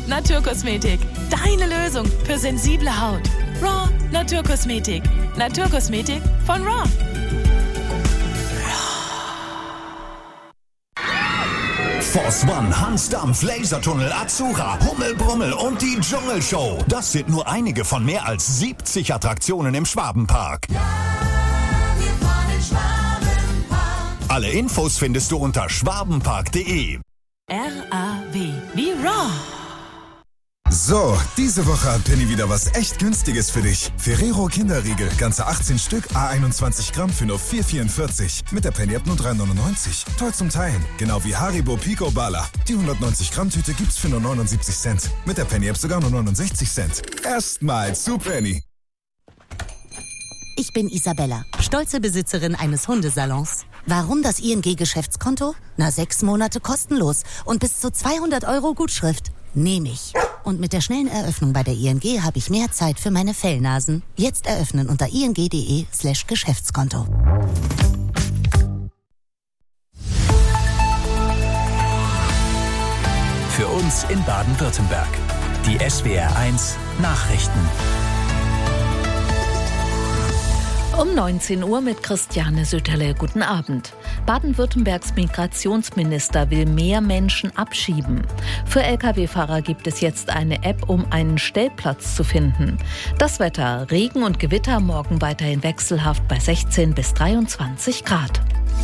Naturkosmetik. Deine Lösung für sensible Haut. Raw Naturkosmetik. Naturkosmetik von Raw. Force One, Hansdampf, Lasertunnel, Azura, Hummelbrummel und die Dschungelshow. Das sind nur einige von mehr als 70 Attraktionen im Schwabenpark. Ja, wir fahren in Schwabenpark. Alle Infos findest du unter schwabenpark.de. RAW wie Raw. So, diese Woche hat Penny wieder was echt Günstiges für dich. Ferrero Kinderriegel, ganze 18 Stück, A21 Gramm für nur 4,44. Mit der Penny-App nur 3,99. Toll zum Teilen, genau wie Haribo Pico Bala. Die 190 Gramm Tüte gibt's für nur 79 Cent. Mit der Penny-App sogar nur 69 Cent. Erstmal zu Penny. Ich bin Isabella, stolze Besitzerin eines Hundesalons. Warum das ING-Geschäftskonto? 6 Monate kostenlos und bis zu 200 € Gutschrift. Nehme ich. Und mit der schnellen Eröffnung bei der ING habe ich mehr Zeit für meine Fellnasen. Jetzt eröffnen unter ing.de/Geschäftskonto. Für uns in Baden-Württemberg. Die SWR1 Nachrichten. Um 19 Uhr mit Christiane Sütterle. Guten Abend. Baden-Württembergs Migrationsminister will mehr Menschen abschieben. Für Lkw-Fahrer gibt es jetzt eine App, um einen Stellplatz zu finden. Das Wetter: Regen und Gewitter, morgen weiterhin wechselhaft bei 16 bis 23 Grad.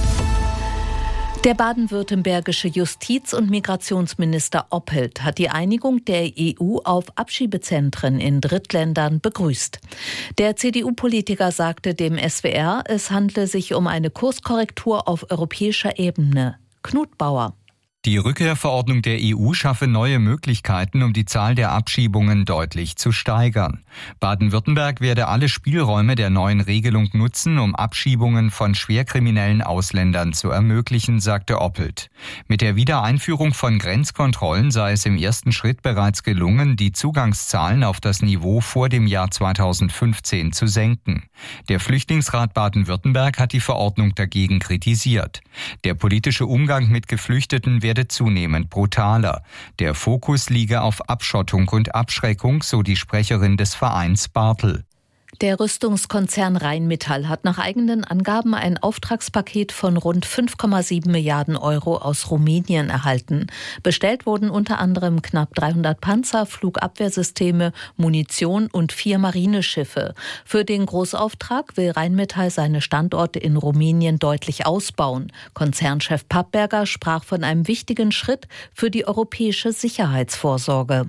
Der baden-württembergische Justiz- und Migrationsminister Oppelt hat die Einigung der EU auf Abschiebezentren in Drittländern begrüßt. Der CDU-Politiker sagte dem SWR, es handle sich um eine Kurskorrektur auf europäischer Ebene. Knut Bauer. Die Rückkehrverordnung der EU schaffe neue Möglichkeiten, um die Zahl der Abschiebungen deutlich zu steigern. Baden-Württemberg werde alle Spielräume der neuen Regelung nutzen, um Abschiebungen von schwerkriminellen Ausländern zu ermöglichen, sagte Oppelt. Mit der Wiedereinführung von Grenzkontrollen sei es im ersten Schritt bereits gelungen, die Zugangszahlen auf das Niveau vor dem Jahr 2015 zu senken. Der Flüchtlingsrat Baden-Württemberg hat die Verordnung dagegen kritisiert. Der politische Umgang mit Geflüchteten werde zunehmend brutaler. Der Fokus liege auf Abschottung und Abschreckung, so die Sprecherin des Vereins Bartel. Der Rüstungskonzern Rheinmetall hat nach eigenen Angaben ein Auftragspaket von rund 5,7 Milliarden € aus Rumänien erhalten. Bestellt wurden unter anderem knapp 300 Panzer, Flugabwehrsysteme, Munition und 4 Marineschiffe. Für den Großauftrag will Rheinmetall seine Standorte in Rumänien deutlich ausbauen. Konzernchef Pappberger sprach von einem wichtigen Schritt für die europäische Sicherheitsvorsorge.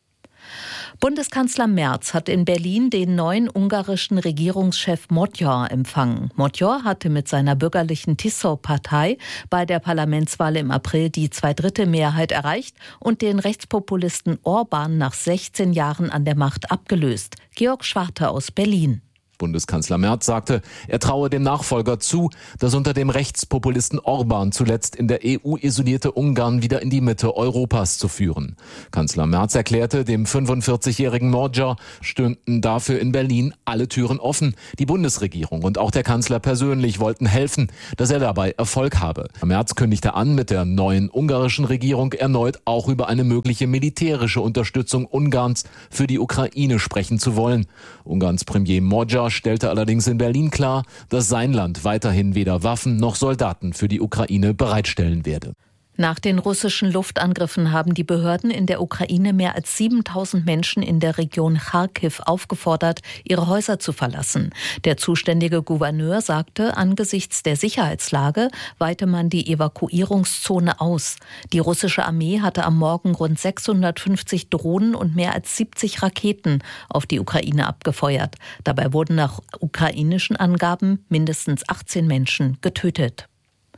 Bundeskanzler Merz hat in Berlin den neuen ungarischen Regierungschef Magyar empfangen. Magyar hatte mit seiner bürgerlichen TISZO-Partei bei der Parlamentswahl im April die 2/3-Mehrheit erreicht und den Rechtspopulisten Orban nach 16 Jahren an der Macht abgelöst. Georg Schwarte aus Berlin. Bundeskanzler Merz sagte, er traue dem Nachfolger zu, das unter dem Rechtspopulisten Orban zuletzt in der EU isolierte Ungarn wieder in die Mitte Europas zu führen. Kanzler Merz erklärte, dem 45-jährigen Magyar stünden dafür in Berlin alle Türen offen. Die Bundesregierung und auch der Kanzler persönlich wollten helfen, dass er dabei Erfolg habe. Merz kündigte an, mit der neuen ungarischen Regierung erneut auch über eine mögliche militärische Unterstützung Ungarns für die Ukraine sprechen zu wollen. Ungarns Premier Magyar stellte allerdings in Berlin klar, dass sein Land weiterhin weder Waffen noch Soldaten für die Ukraine bereitstellen werde. Nach den russischen Luftangriffen haben die Behörden in der Ukraine mehr als 7.000 Menschen in der Region Charkiw aufgefordert, ihre Häuser zu verlassen. Der zuständige Gouverneur sagte, angesichts der Sicherheitslage weite man die Evakuierungszone aus. Die russische Armee hatte am Morgen rund 650 Drohnen und mehr als 70 Raketen auf die Ukraine abgefeuert. Dabei wurden nach ukrainischen Angaben mindestens 18 Menschen getötet.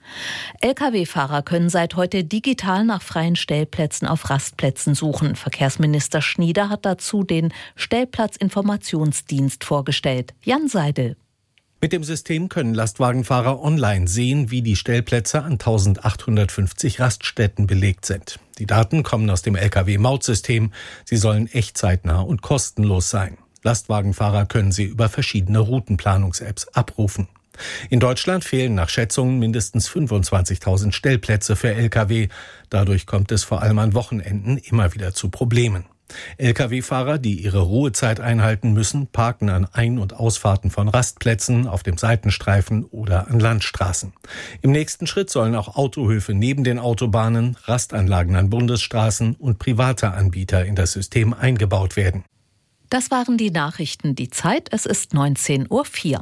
Lkw-Fahrer können seit heute digital nach freien Stellplätzen auf Rastplätzen suchen. Verkehrsminister Schnieder hat dazu den Stellplatzinformationsdienst vorgestellt. Jan Seidel. Mit dem System können Lastwagenfahrer online sehen, wie die Stellplätze an 1850 Raststätten belegt sind. Die Daten kommen aus dem Lkw-Mautsystem. Sie sollen echtzeitnah und kostenlos sein. Lastwagenfahrer können sie über verschiedene Routenplanungs-Apps abrufen. In Deutschland fehlen nach Schätzungen mindestens 25.000 Stellplätze für Lkw. Dadurch kommt es vor allem an Wochenenden immer wieder zu Problemen. Lkw-Fahrer, die ihre Ruhezeit einhalten müssen, parken an Ein- und Ausfahrten von Rastplätzen, auf dem Seitenstreifen oder an Landstraßen. Im nächsten Schritt sollen auch Autohöfe neben den Autobahnen, Rastanlagen an Bundesstraßen und private Anbieter in das System eingebaut werden. Das waren die Nachrichten. Die Zeit, es ist 19:04 Uhr.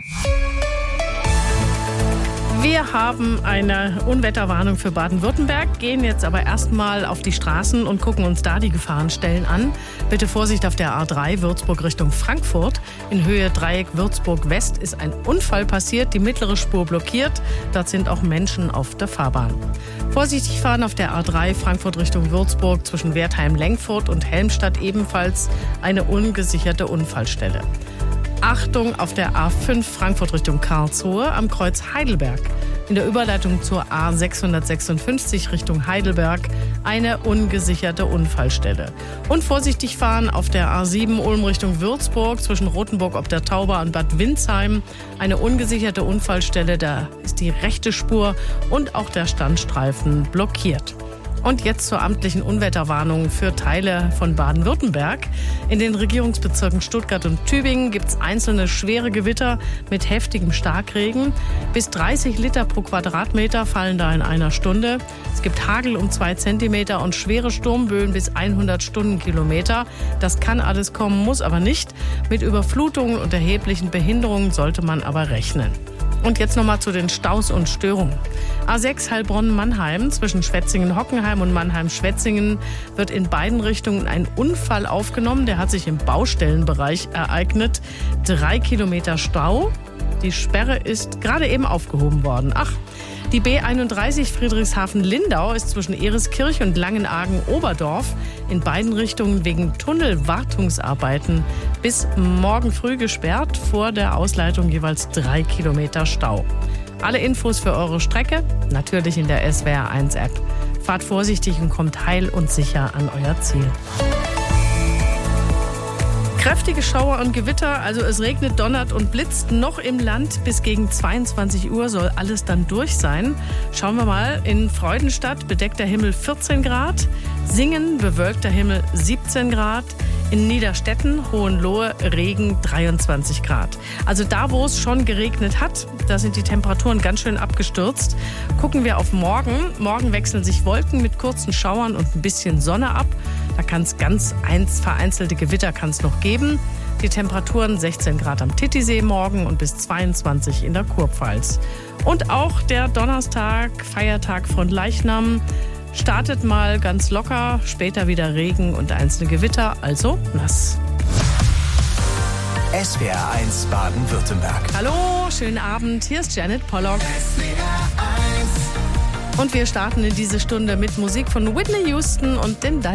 Wir haben eine Unwetterwarnung für Baden-Württemberg, gehen jetzt aber erstmal auf die Straßen und gucken uns da die Gefahrenstellen an. Bitte Vorsicht auf der A3 Würzburg Richtung Frankfurt. In Höhe Dreieck Würzburg West ist ein Unfall passiert, die mittlere Spur blockiert. Dort sind auch Menschen auf der Fahrbahn. Vorsichtig fahren auf der A3 Frankfurt Richtung Würzburg zwischen Wertheim-Lengfurt und Helmstadt ebenfalls eine ungesicherte Unfallstelle. Achtung auf der A5 Frankfurt Richtung Karlsruhe am Kreuz Heidelberg. In der Überleitung zur A656 Richtung Heidelberg eine ungesicherte Unfallstelle. Und vorsichtig fahren auf der A7 Ulm Richtung Würzburg zwischen Rothenburg ob der Tauber und Bad Windsheim. Eine ungesicherte Unfallstelle, da ist die rechte Spur und auch der Standstreifen blockiert. Und jetzt zur amtlichen Unwetterwarnung für Teile von Baden-Württemberg. In den Regierungsbezirken Stuttgart und Tübingen gibt es einzelne schwere Gewitter mit heftigem Starkregen. Bis 30 Liter pro Quadratmeter fallen da in einer Stunde. Es gibt Hagel um 2 Zentimeter und schwere Sturmböen bis 100 Stundenkilometer. Das kann alles kommen, muss aber nicht. Mit Überflutungen und erheblichen Behinderungen sollte man aber rechnen. Und jetzt nochmal zu den Staus und Störungen. A6 Heilbronn-Mannheim zwischen Schwetzingen-Hockenheim und Mannheim-Schwetzingen wird in beiden Richtungen ein Unfall aufgenommen. Der hat sich im Baustellenbereich ereignet. 3 Kilometer Stau. Die Sperre ist gerade eben aufgehoben worden. Die B31 Friedrichshafen-Lindau ist zwischen Ereskirch und Langenargen-Oberdorf in beiden Richtungen wegen Tunnelwartungsarbeiten bis morgen früh gesperrt. Vor der Ausleitung jeweils 3 Kilometer Stau. Alle Infos für eure Strecke natürlich in der SWR1-App. Fahrt vorsichtig und kommt heil und sicher an euer Ziel. Kräftige Schauer und Gewitter, also es regnet, donnert und blitzt noch im Land. Bis gegen 22 Uhr soll alles dann durch sein. Schauen wir mal, in Freudenstadt bedeckter Himmel 14 Grad, Singen bewölkter Himmel 17 Grad, in Niederstetten, Hohenlohe, Regen 23 Grad. Also da, wo es schon geregnet hat, da sind die Temperaturen ganz schön abgestürzt. Gucken wir auf morgen. Morgen wechseln sich Wolken mit kurzen Schauern und ein bisschen Sonne ab. Da kann es ganz vereinzelte Gewitter kann's noch geben. Die Temperaturen 16 Grad am Titisee morgen und bis 22 in der Kurpfalz. Und auch der Donnerstag, Feiertag von Leichnam, startet mal ganz locker, später wieder Regen und einzelne Gewitter, also nass. SWR1 Baden-Württemberg. Hallo, schönen Abend, hier ist Janet Pollock. Und wir starten in diese Stunde mit Musik von Whitney Houston und dem